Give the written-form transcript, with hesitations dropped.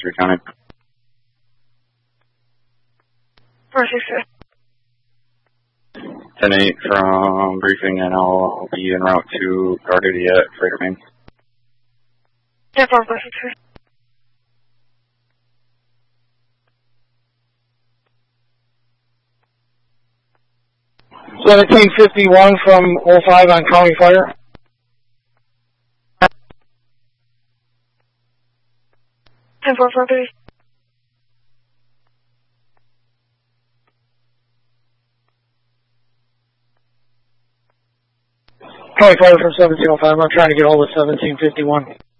recounted. 463. 10-8 from briefing, and I'll be en route to guard duty at Freighter Main. 10-4, 463. $1751 from 05 on County Fire. 10-4, 4-3. County Fire from 1705. I'm trying to get hold of 1751.